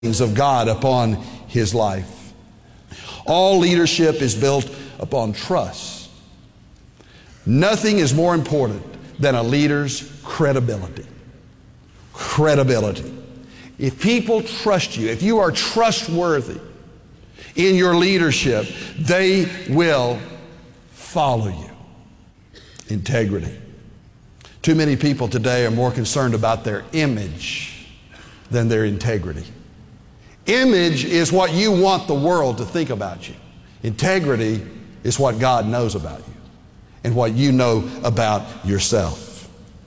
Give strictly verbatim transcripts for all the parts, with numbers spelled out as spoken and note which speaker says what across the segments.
Speaker 1: of God upon his life. All leadership is built upon trust. Nothing is more important than a leader's credibility. Credibility. If people trust you, if you are trustworthy in your leadership, they will follow you. Integrity. Too many people today are more concerned about their image than their integrity. Image is what you want the world to think about you. Integrity is what God knows about you and what you know about yourself.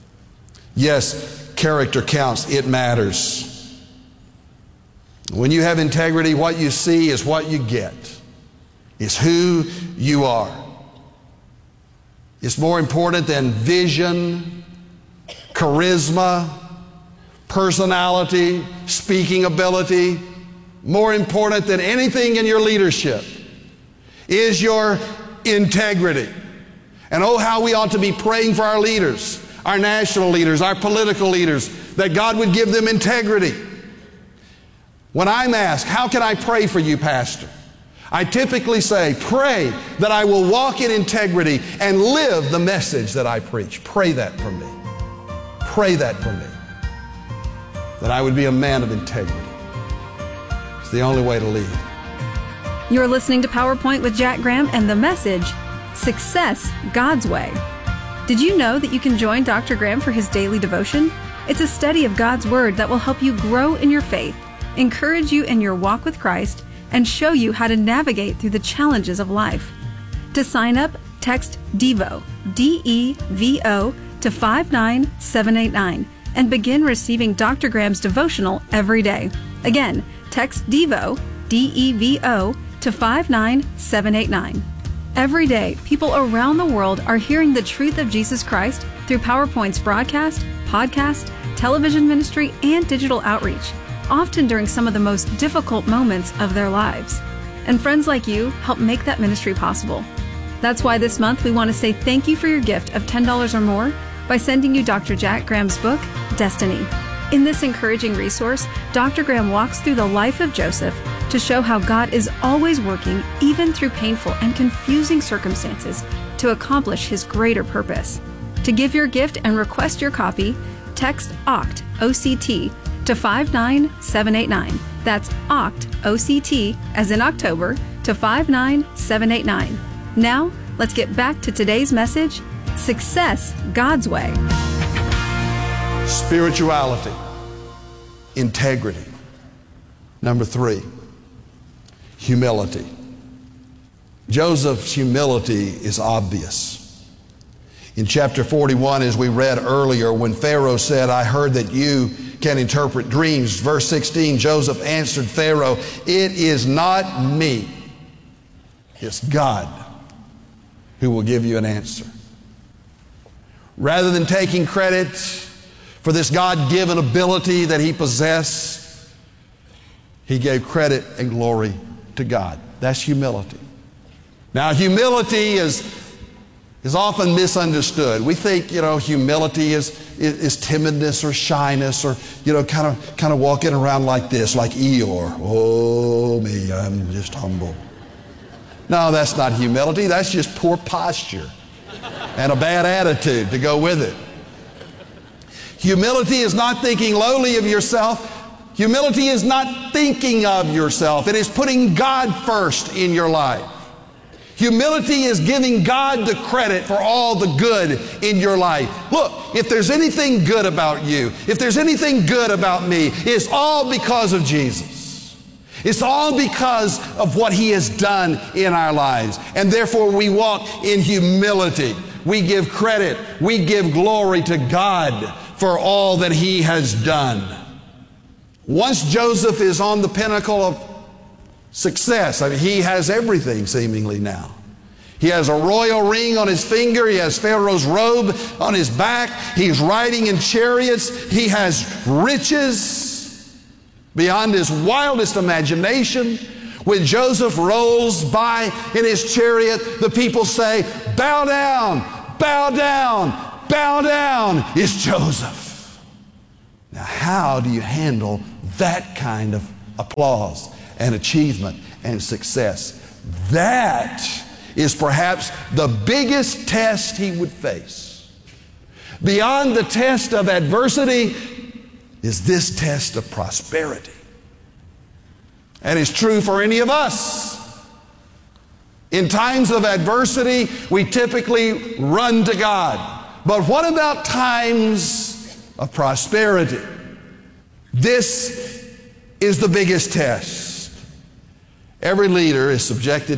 Speaker 1: Yes, character counts. It matters. When you have integrity, what you see is what you get. It's who you are. It's more important than vision, charisma, personality, speaking ability. More important than anything in your leadership is your integrity. And oh, how we ought to be praying for our leaders, our national leaders, our political leaders, that God would give them integrity. When I'm asked, how can I pray for you, Pastor? I typically say, pray that I will walk in integrity and live the message that I preach. Pray that for me. Pray that for me. That I would be a man of integrity. It's the only way to lead.
Speaker 2: You're listening to PowerPoint with Jack Graham and the message, Success God's Way. Did you know that you can join Doctor Graham for his daily devotion? It's a study of God's Word that will help you grow in your faith, encourage you in your walk with Christ, and show you how to navigate through the challenges of life. To sign up, text DEVO, D E V O, to five nine seven eight nine and begin receiving Doctor Graham's devotional every day. Again, text DEVO, D E V O, to five nine seven eight nine. Every day, people around the world are hearing the truth of Jesus Christ through PowerPoint's broadcast, podcast, television ministry, and digital outreach, often during some of the most difficult moments of their lives. And friends like you help make that ministry possible. That's why this month we want to say thank you for your gift of ten dollars or more by sending you Doctor Jack Graham's book, Destiny. In this encouraging resource, Doctor Graham walks through the life of Joseph to show how God is always working, even through painful and confusing circumstances, to accomplish his greater purpose. To give your gift and request your copy, text O C T, O C T, to five nine seven eight nine. That's O C T, O C T, as in October, to five nine seven eight nine. Now, let's get back to today's message, Success God's Way.
Speaker 1: Spirituality, integrity. Number three, humility. Joseph's humility is obvious. In chapter forty-one, as we read earlier, when Pharaoh said, I heard that you can interpret dreams, verse sixteen, Joseph answered Pharaoh, it is not me, it's God who will give you an answer. Rather than taking credit for this God-given ability that he possessed, he gave credit and glory to God. That's humility. Now, humility is, is often misunderstood. We think, you know, humility is, is, is timidness or shyness or, you know, kind of, kind of walking around like this, like Eeyore. Oh, me, I'm just humble. No, that's not humility. That's just poor posture and a bad attitude to go with it. Humility is not thinking lowly of yourself. Humility is not thinking of yourself. It is putting God first in your life. Humility is giving God the credit for all the good in your life. Look, if there's anything good about you, if there's anything good about me, it's all because of Jesus. It's all because of what he has done in our lives. And therefore we walk in humility. We give credit, we give glory to God for all that he has done. Once Joseph is on the pinnacle of success, I mean, he has everything seemingly now. He has a royal ring on his finger. He has Pharaoh's robe on his back. He's riding in chariots. He has riches beyond his wildest imagination. When Joseph rolls by in his chariot, the people say, bow down, bow down, bow down. It's Joseph. Now, how do you handle that kind of applause and achievement and success. That is perhaps the biggest test he would face. Beyond the test of adversity is this test of prosperity. And it's true for any of us. In times of adversity, we typically run to God. But what about times of prosperity? This is the biggest test. Every leader is subjected